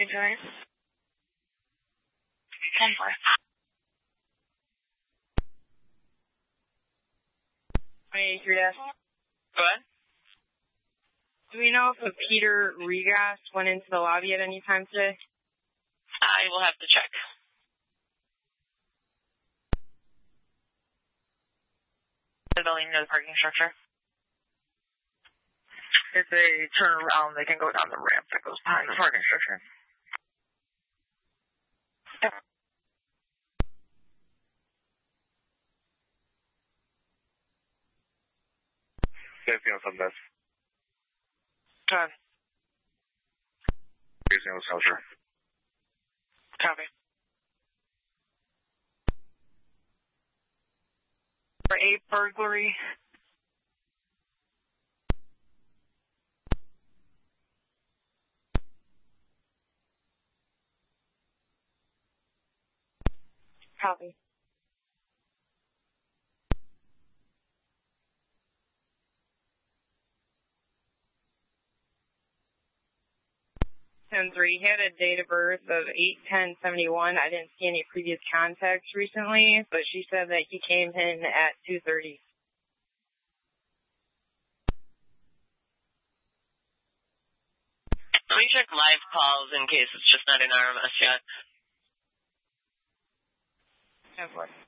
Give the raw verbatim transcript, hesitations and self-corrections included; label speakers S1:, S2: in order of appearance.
S1: Adjourn. ten four.
S2: twenty-three dash.
S3: Go ahead.
S2: Do we know if a Peter Regas went into the lobby at any time today?
S3: I will have to check. The building near the parking structure. If they turn around, they can go down the ramp that goes behind the parking structure.
S4: Anything else on this?
S3: Copy.
S4: Anything else, Shelter?
S3: Copy.
S2: For a burglary. Copy. ten three. He had a date of birth of eight ten seventy-one. I didn't see any previous contacts recently, but she said that he came in at two thirty.
S3: Let me check live calls in case it's just not in R M S yet.
S2: ten four.